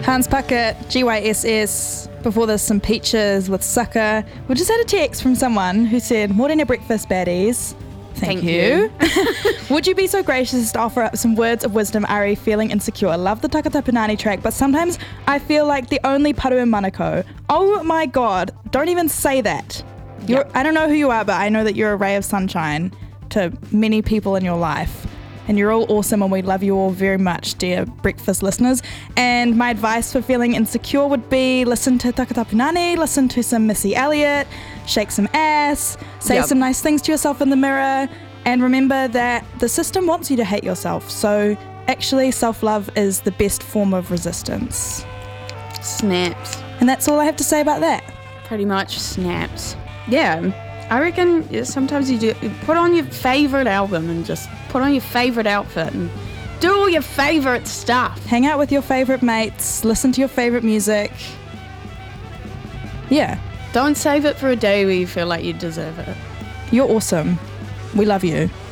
Hans Puckett, GYSS. Before this, some Peaches with Sucker. We just had a text from someone who said, Morena breakfast baddies. Thank you. Would you be so gracious to offer up some words of wisdom, Ari, feeling insecure? Love the Takata Punani track, but sometimes I feel like the only Paru in Manukau. Oh my God, don't even say that. I don't know who you are, but I know that you're a ray of sunshine to many people in your life. And you're all awesome, and we love you all very much, dear breakfast listeners. And my advice for feeling insecure would be listen to Takata Punani, listen to some Missy Elliott, shake some ass, say some nice things to yourself in the mirror, and remember that the system wants you to hate yourself. So actually, self-love is the best form of resistance. Snaps. And that's all I have to say about that. Pretty much snaps. Yeah. I reckon sometimes you put on your favourite album and just put on your favourite outfit and do all your favourite stuff. Hang out with your favourite mates, listen to your favourite music. Yeah. Don't save it for a day where you feel like you deserve it. You're awesome. We love you.